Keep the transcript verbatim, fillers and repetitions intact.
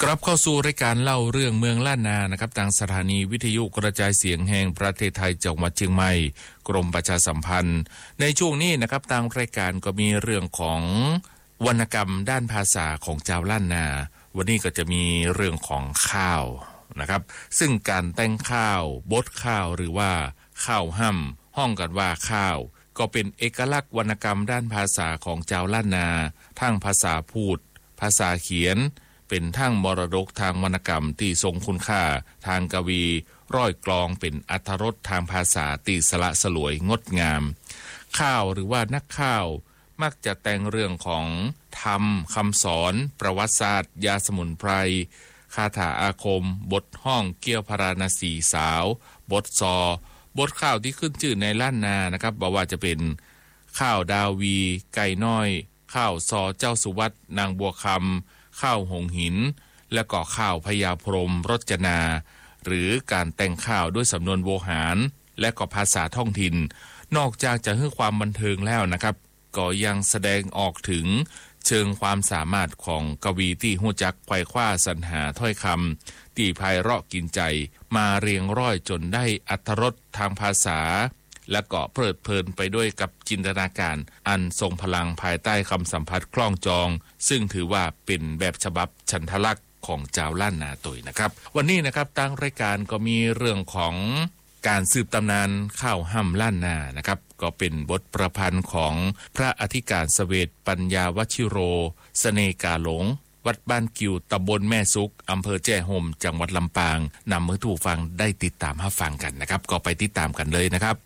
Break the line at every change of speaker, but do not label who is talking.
กลับเข้าสู่รายการเล่าเรื่องเมืองล้านนานะครับทางสถานีวิทยุกระจายเสียงแห่งประเทศไทยจังหวัดเชียงใหม่กรมประชาสัมพันธ์ในช่วงนี้นะครับทางรายการก็มีเรื่องของวรรณกรรมด้านภาษาของชาวล้านนาวันนี้ก็จะมีเรื่องของข้าวนะครับซึ่งการแต่งข้าวบดข้าวหรือว่าข้าวห่ำห้องกันว่าข้าวก็เป็นเอกลักษณ์วรรณกรรมด้านภาษาของชาวล้านนาทั้งภาษาพูดภาษาเขียนเป็นทั้งมรดกทางวรรณกรรมที่ทรงคุณค่าทางกวีร้อยกลองเป็นอรรถรสทางภาษาตีสละสลวยงดงามข้าวหรือว่านักข้าวมักจะแต่งเรื่องของธรรมคำสอนประวัติศาสตร์ยาสมุนไพรคาถาอาคมบทห้องเกี่ยวพาราณสีสาวบทซอบทข้าวที่ขึ้นชื่อในล้านนานะครับบอกว่าจะเป็นข้าวดาวีไก่น้อยข้าวซอเจ้าสุวัตนางบัวคำข้าวหงหินและก็ข้าวพญาพรหมรจนาหรือการแต่งข้าวด้วยสำนวนโวหารและก็ภาษาท้องถิ่นนอกจากจะให้ความบันเทิงแล้วนะครับก็ยังแสดงออกถึงเชิงความสามารถของกวีที่หู้จักไขว่คว้าสรรหาถ้อยคำที่ไพเราะกินใจมาเรียงร้อยจนได้อรรถรสทางภาษาและก็เพลิดเพลินไปด้วยกับจินตนาการอันทรงพลังภายใต้คำสัมผัสคล้องจองซึ่งถือว่าเป็นแบบฉบับฉันทลักษณ์ของเจ้าล้านนาตุยนะครับวันนี้นะครับตั้งรายการก็มีเรื่องของการสืบตำนานข้าวห่ำล้านนานะครับก็เป็นบทประพันธ์ของพระอธิการเสวตปัญญาวชิโรเสน่กาหลงวัดบ้านกิวตำบลแม่ซุกอำเภอแจ้ห่มจังหวัดลำปางนำมือถูกฟังได้ติดตามรับฟังกันนะครับก็ไปติดตามกันเลยนะครับ